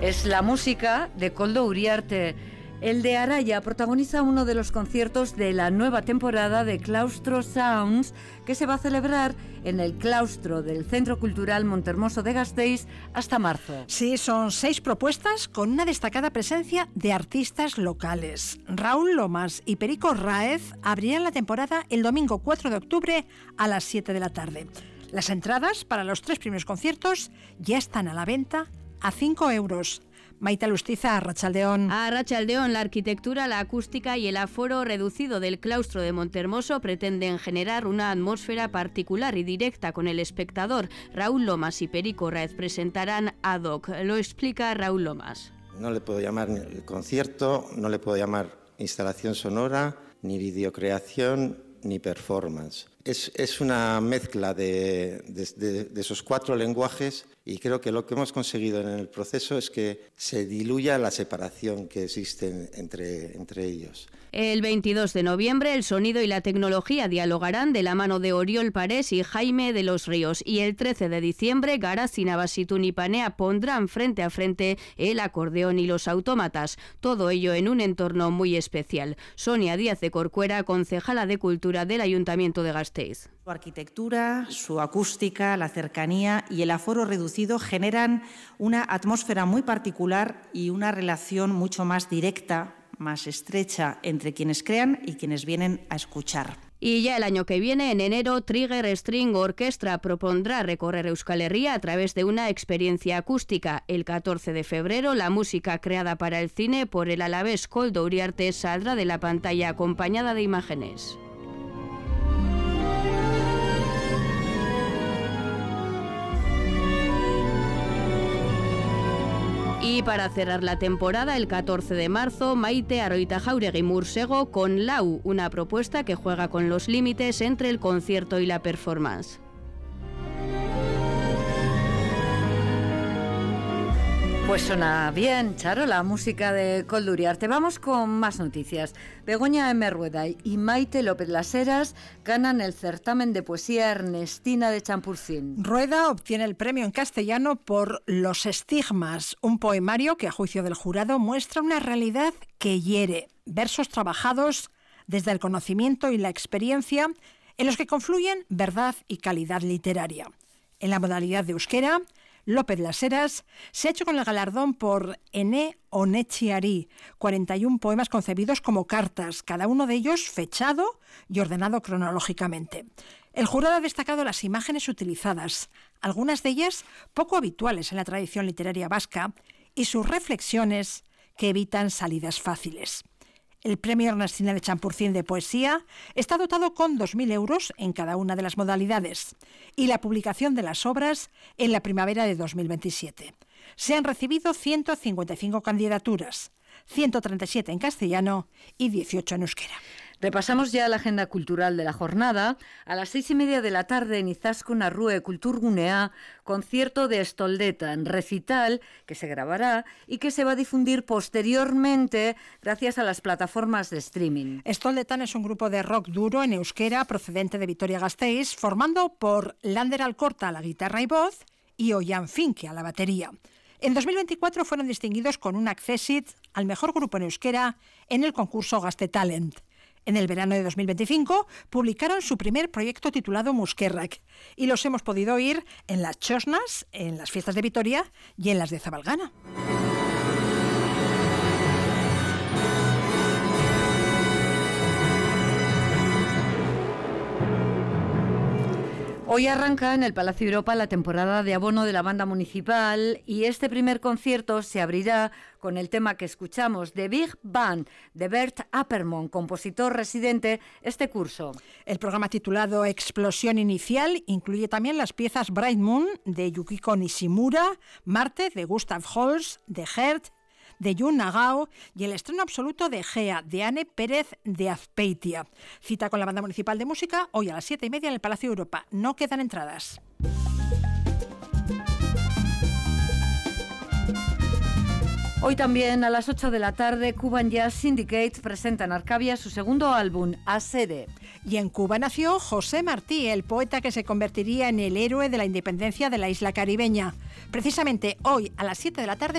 Es la música de Koldo Uriarte. El de Araya protagoniza uno de los conciertos de la nueva temporada de Claustro Sounds, que se va a celebrar en el claustro del Centro Cultural Montermoso de Gasteiz hasta marzo. Sí, son 6 propuestas con una destacada presencia de artistas locales. Raúl Lomas y Perico Ráez abrirán la temporada el domingo 4 de octubre a las 7 de la tarde. Las entradas para los 3 primeros conciertos ya están a la venta a 5 euros. Maite Lustiza, Arratsaldeón. Arratsaldeón, la arquitectura, la acústica y el aforo reducido del claustro de Montermoso pretenden generar una atmósfera particular y directa con el espectador. Raúl Lomas y Perico Ráez presentarán Ad Hoc. Lo explica Raúl Lomas. No le puedo llamar concierto, no le puedo llamar instalación sonora, ni videocreación, ni performance. Es una mezcla de esos 4 lenguajes, y creo que lo que hemos conseguido en el proceso es que se diluya la separación que existe entre ellos. El 22 de noviembre el sonido y la tecnología dialogarán de la mano de Oriol Parés y Jaime de los Ríos, y el 13 de diciembre Garazi, Navasitún y Panea pondrán frente a frente el acordeón y los autómatas, todo ello en un entorno muy especial. Sonia Díaz de Corcuera, concejala de Cultura del Ayuntamiento de Gasteiz. Su arquitectura, su acústica, la cercanía y el aforo reducido generan una atmósfera muy particular y una relación mucho más directa, más estrecha entre quienes crean y quienes vienen a escuchar. Y ya el año que viene, en enero, Trigger String Orchestra propondrá recorrer Euskal Herria a través de una experiencia acústica. El 14 de febrero, la música creada para el cine por el alavés Koldo Uriarte saldrá de la pantalla acompañada de imágenes. Y para cerrar la temporada, el 14 de marzo, Maite Aroitajauregui Mursego con Lau, una propuesta que juega con los límites entre el concierto y la performance. Pues suena bien, Charo, la música de Koldo Uriarte. Vamos con más noticias. Begoña M. Rueda y Maite López Las Heras ganan el certamen de poesía Ernestina de Champurcín. Rueda obtiene el premio en castellano por Los estigmas, un poemario que a juicio del jurado muestra una realidad que hiere. Versos trabajados desde el conocimiento y la experiencia en los que confluyen verdad y calidad literaria. En la modalidad de euskera, López Las Heras se ha hecho con el galardón por Ene Onetxiari, 41 poemas concebidos como cartas, cada uno de ellos fechado y ordenado cronológicamente. El jurado ha destacado las imágenes utilizadas, algunas de ellas poco habituales en la tradición literaria vasca, y sus reflexiones que evitan salidas fáciles. El premio Ernestina de Champurcín de poesía está dotado con 2.000 euros en cada una de las modalidades y la publicación de las obras en la primavera de 2027. Se han recibido 155 candidaturas, 137 en castellano y 18 en euskera. Repasamos ya la agenda cultural de la jornada. A las 6:30 de la tarde en Izaskun Arrue Kulturgunea, concierto de Estoldetan, recital que se grabará y que se va a difundir posteriormente gracias a las plataformas de streaming. Estoldetan es un grupo de rock duro en euskera procedente de Vitoria-Gasteiz, formando por Lander Alcorta a la guitarra y voz y Oian Finke a la batería. En 2024 fueron distinguidos con un Accessit al mejor grupo en euskera en el concurso Gastetalent. En el verano de 2025 publicaron su primer proyecto titulado Muskerrak y los hemos podido oír en las Txosnas, en las fiestas de Vitoria y en las de Zabalgana. Hoy arranca en el Palacio Europa la temporada de abono de la banda municipal y este primer concierto se abrirá con el tema que escuchamos, The Big Band, de Bert Appermon, compositor residente este curso. El programa titulado Explosión Inicial incluye también las piezas Bright Moon de Yukiko Nishimura, Marte de Gustav Holst, de Hertz, de Jun Nagao y el estreno absoluto de Gea, de Anne Pérez de Azpeitia. Cita con la Banda Municipal de Música hoy a las 7:30 en el Palacio Europa. No quedan entradas. Hoy también a las 8 de la tarde, Cuban Jazz Syndicate presenta en Arcavia su segundo álbum, Asede. Y en Cuba nació José Martí, el poeta que se convertiría en el héroe de la independencia de la isla caribeña. Precisamente hoy a las 7 de la tarde